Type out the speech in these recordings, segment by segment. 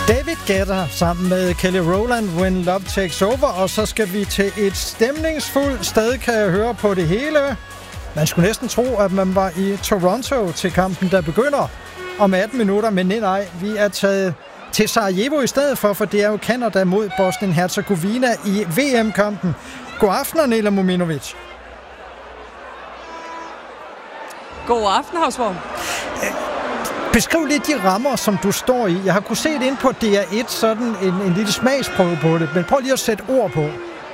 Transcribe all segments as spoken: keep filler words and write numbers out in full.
David Guetta sammen med Kelly Rowland, When Love Takes Over. Og så skal vi til et stemningsfuldt sted, kan jeg høre på det hele. Man skulle næsten tro, at man var i Toronto til kampen, der begynder om atten minutter. Men nej, vi er taget til Sarajevo i stedet for, for det er jo Canada mod Bosnien-Herzegovina i V M-kampen. God aften, Nela Mominovic. God aften, Havsborg. Beskriv lidt de rammer, som du står i. Jeg har kunnet se det inde på D R et, sådan en, en lille smagsprøve på det, men prøv lige at sætte ord på.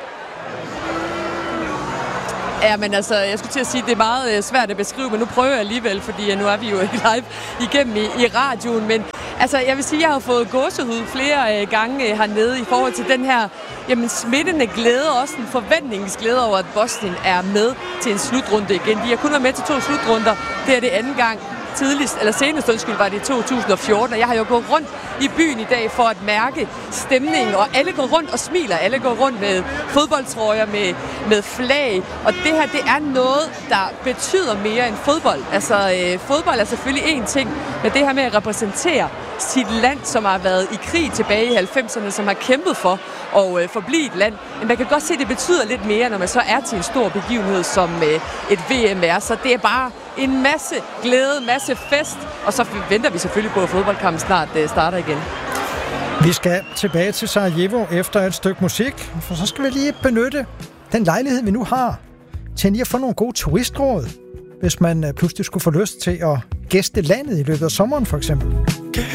Ja, men altså, jeg skulle til at sige, at det er meget øh, svært at beskrive, men nu prøver jeg alligevel, fordi nu er vi jo ikke live igennem i, i radioen. Men altså, jeg vil sige, at jeg har fået gåsehud flere øh, gange øh, hernede i forhold til den her jamen, smittende glæde, og også en forventningsglæde over, at Bosnien er med til en slutrunde igen. De har kun været med til to slutrunder. Det er det anden gang. Tidligst, eller senest undskyld, var det i to tusind og fjorten, og jeg har jo gået rundt i byen i dag for at mærke stemningen, og alle går rundt og smiler, alle går rundt med fodboldtrøjer, med, med flag, og det her, det er noget, der betyder mere end fodbold. Altså, øh, fodbold er selvfølgelig én ting, men det her med at repræsentere sit land, som har været i krig tilbage i halvfemserne, som har kæmpet for at øh, forblive et land, men man kan godt se, at det betyder lidt mere, når man så er til en stor begivenhed, som øh, et V M er, så det er bare en masse glæde, masse fest, og så venter vi selvfølgelig på, at fodboldkampen snart uh, starter igen. Vi skal tilbage til Sarajevo efter et stykke musik, for så skal vi lige benytte den lejlighed, vi nu har, til lige at få nogle gode turistråd, hvis man uh, pludselig skulle få lyst til at gæste landet i løbet af sommeren for eksempel.